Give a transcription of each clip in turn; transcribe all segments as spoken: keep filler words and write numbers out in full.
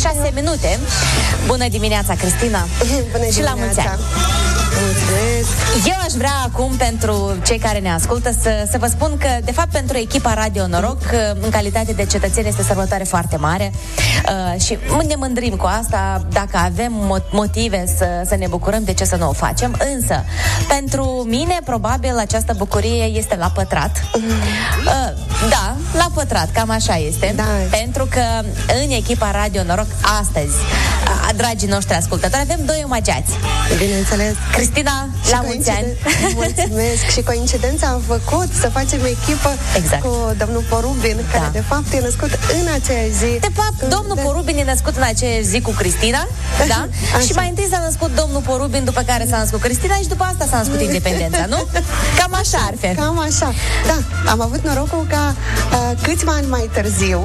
șase minute. Bună dimineața, Cristina. Bună și la mulți ani. Mulțumesc. Eu aș vrea acum, pentru cei care ne ascultă, să, să vă spun că, de fapt, pentru echipa Radio Noroc, în calitate de cetățeni, este sărbătoare foarte mare uh, și ne mândrim cu asta. Dacă avem motive să, să ne bucurăm, de ce să nu o facem? Însă, pentru mine, probabil, această bucurie este la pătrat. Uh, da, la pătrat, cam așa este. Da. Pentru că în echipa Radio Noroc, astăzi, dragii noștri ascultători, avem doi omagiați. Bineînțeles. Cristina, și la mulți ani. Mulțumesc. Și coincidența a făcut să facem echipă exact. cu domnul Porubin, care da. de fapt e născut în aceeași zi. De fapt, cu... domnul de... Porubin e născut în aceeași zi cu Cristina, da? Și mai întâi s-a născut domnul Porubin, după care s-a născut Cristina și după asta s-a născut independența, nu? Cam așa ar fi. Cam așa. Da, am avut norocul ca uh, câțiva ani mai târziu,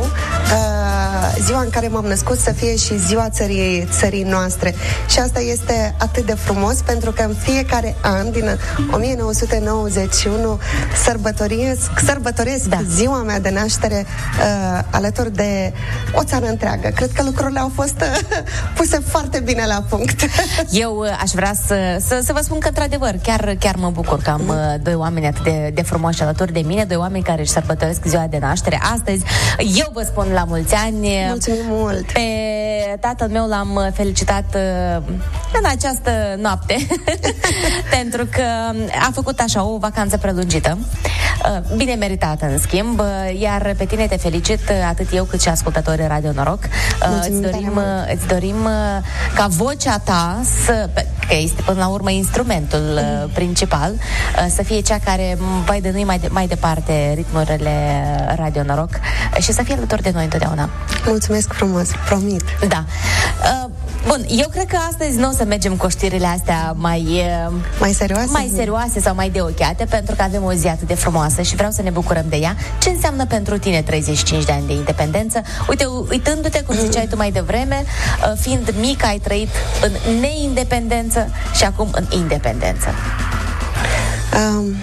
uh, ziua în care m-am născut, să fie și ziua țării, țării noastre. Și asta este atât de frumos, pentru că în fiecare an din o mie nouă sute nouăzeci și unu sărbătoresc, sărbătoresc da. ziua mea de naștere uh, alături de o țară întreagă. Cred că lucrurile au fost uh, puse foarte bine la punct. Eu uh, aș vrea să, să, să vă spun că, într-adevăr, chiar, chiar mă bucur că am uh, doi oameni atât de, de frumoși alături de mine, doi oameni care își sărbătoresc ziua de naștere astăzi. Eu vă spun la mulți ani. Mulțumim mult! Pe tatăl meu l-am felicitat uh, în această noapte pentru că a făcut așa o vacanță prelungită, uh, bine meritată în schimb, uh, iar pe tine te felicit, uh, atât eu cât și ascultătorii Radio Noroc. Uh, îți dorim, uh, îți dorim uh, ca vocea ta să, că este până la urmă instrumentul uh, mm. principal, uh, să fie cea care va dănui mai, de, mai departe ritmurile Radio Noroc uh, și să fie alături de noi întotdeauna. Mulțumesc frumos, promit. Da. Uh, bun, eu cred că astăzi nu o să mergem cu știrile astea mai mai serioase, mai serioase sau mai de ochiate, pentru că avem o zi atât de frumoasă și vreau să ne bucurăm de ea. Ce înseamnă pentru tine treizeci și cinci de ani de independență? Uite, uitându-te, cum ziceai tu mai devreme, uh, fiind mic, ai trăit în neindependență și acum în independență. Um,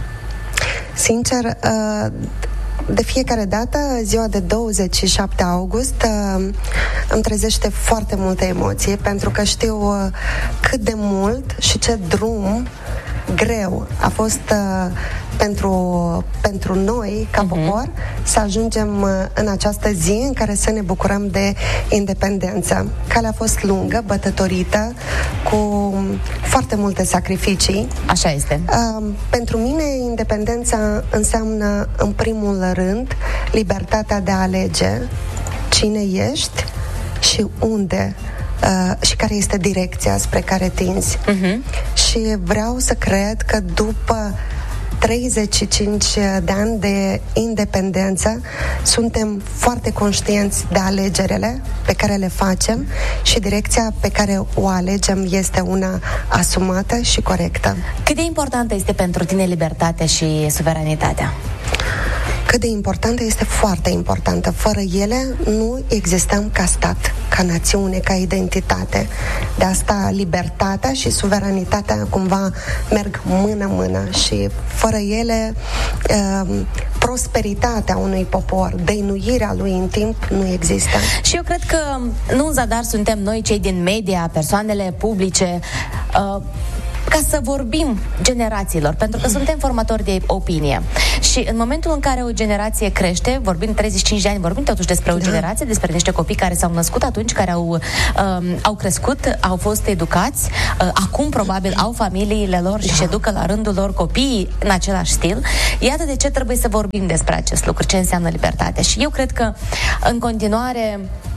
sincer, uh, de fiecare dată, ziua de douăzeci și șapte august uh, îmi trezește foarte multe emoții, pentru că știu uh, cât de mult și ce drum greu a fost uh, pentru, pentru noi, ca uh-huh. popor, să ajungem uh, în această zi în care să ne bucurăm de independență. Calea a fost lungă, bătătorită, cu foarte multe sacrificii. Așa este. Uh, pentru mine, independența înseamnă, în primul rând, libertatea de a alege cine ești și unde Uh, și care este direcția spre care tinzi. Uh-huh. Și vreau să cred că după treizeci și cinci de ani de independență suntem foarte conștienți de alegerile pe care le facem și direcția pe care o alegem este una asumată și corectă. Cât de importantă este pentru tine libertatea și suveranitatea? Cât de importantă este, foarte importantă. Fără ele nu existăm ca stat, ca națiune, ca identitate. De asta libertatea și suveranitatea cumva merg mână-mână și fără ele uh, prosperitatea unui popor, dăinuirea lui în timp nu există. Și eu cred că nu în zadar suntem noi, cei din media, persoanele publice, uh, ca să vorbim generațiilor, pentru că suntem formatori de opinie. Și în momentul în care o generație crește, vorbim treizeci și cinci de ani, vorbim totuși despre o da. generație, despre niște copii care s-au născut atunci, care au, um, au crescut, au fost educați, uh, acum probabil au familiile lor da. și își educă la rândul lor copiii în același stil. Iată de ce trebuie să vorbim despre acest lucru, ce înseamnă libertate. Și eu cred că în continuare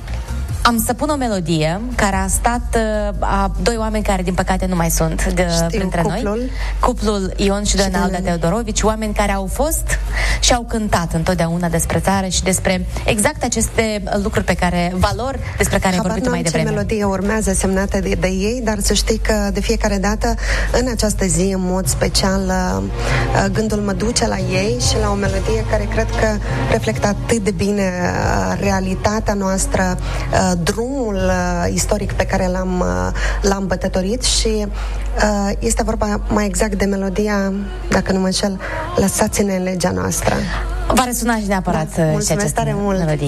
am să pun o melodie care a stat uh, a doi oameni care, din păcate, nu mai sunt de, Știu, printre cuplul. noi. Cuplul Ion și Donalda Teodorovici, oameni care au fost și au cântat întotdeauna despre țară și despre exact aceste lucruri pe care, valori despre care ai vorbit mai devreme. Habar n-am ce melodie urmează semnată de, de ei, dar să știi că de fiecare dată, în această zi, în mod special, uh, gândul mă duce la ei și la o melodie care cred că reflectă atât de bine uh, realitatea noastră, uh, drumul uh, istoric pe care l-am, uh, l-am bătătorit și uh, este vorba mai exact de melodia, dacă nu mă înșel, Lăsați-ne în legea noastră. Va răsuna și neapărat da, mulțumesc și această tare mult. melodie.